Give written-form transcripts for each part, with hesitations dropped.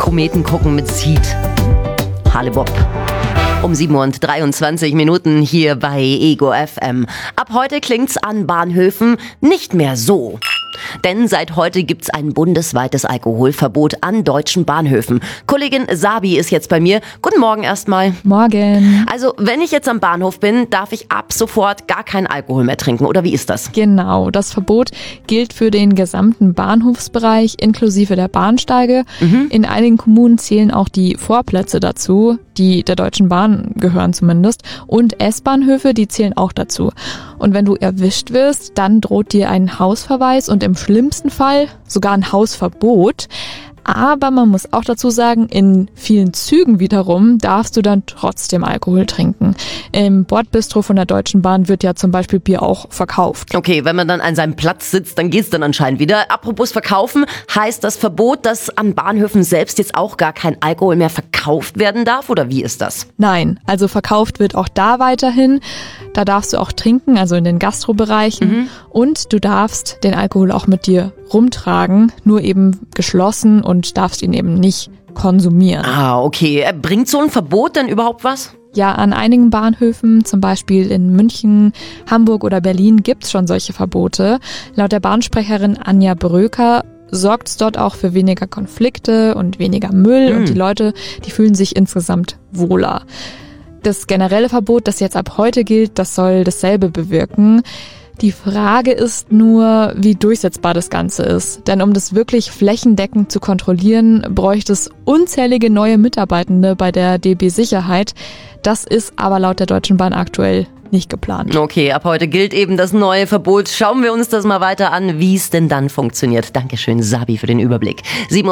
Kometen gucken mit Seed. Hallebupp. Um 7:23 Minuten hier bei Ego FM. Ab heute klingt's an Bahnhöfen nicht mehr so. Denn seit heute gibt's ein bundesweites Alkoholverbot an deutschen Bahnhöfen. Kollegin Sabi ist jetzt bei mir. Guten Morgen erstmal. Morgen. Also, wenn ich jetzt am Bahnhof bin, darf ich ab sofort gar keinen Alkohol mehr trinken, oder wie ist das? Genau, das Verbot gilt für den gesamten Bahnhofsbereich inklusive der Bahnsteige. In einigen Kommunen zählen auch die Vorplätze dazu, die der Deutschen Bahn gehören zumindest. Und S-Bahnhöfe, die zählen auch dazu. Und wenn du erwischt wirst, dann droht dir ein Hausverweis und im schlimmsten Fall sogar ein Hausverbot. Aber man muss auch dazu sagen, in vielen Zügen wiederum darfst du dann trotzdem Alkohol trinken. Im Bordbistro von der Deutschen Bahn wird ja zum Beispiel Bier auch verkauft. Okay, wenn man dann an seinem Platz sitzt, dann geht's dann anscheinend wieder. Apropos verkaufen, heißt das Verbot, dass an Bahnhöfen selbst jetzt auch gar kein Alkohol mehr verkauft werden darf, oder wie ist das? Nein, also verkauft wird auch da weiterhin. Da darfst du auch trinken, also in den Gastrobereichen. Und du darfst den Alkohol auch mit dir rumtragen, nur eben geschlossen und darfst ihn eben nicht konsumieren. Ah, okay. Bringt so ein Verbot denn überhaupt was? Ja, an einigen Bahnhöfen, zum Beispiel in München, Hamburg oder Berlin, gibt's schon solche Verbote. Laut der Bahnsprecherin Anja Bröker sorgt es dort auch für weniger Konflikte und weniger Müll und die Leute, die fühlen sich insgesamt wohler. Das generelle Verbot, das jetzt ab heute gilt, das soll dasselbe bewirken. Die Frage ist nur, wie durchsetzbar das Ganze ist. Denn um das wirklich flächendeckend zu kontrollieren, bräuchte es unzählige neue Mitarbeitende bei der DB Sicherheit. Das ist aber laut der Deutschen Bahn aktuell nicht geplant. Okay, ab heute gilt eben das neue Verbot. Schauen wir uns das mal weiter an, wie es denn dann funktioniert. Dankeschön, Sabi, für den Überblick.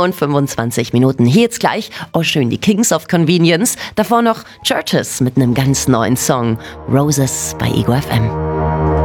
7:25 Minuten. Hier jetzt gleich, oh schön, die Kings of Convenience. Davor noch Churches mit einem ganz neuen Song. Roses bei Ego FM.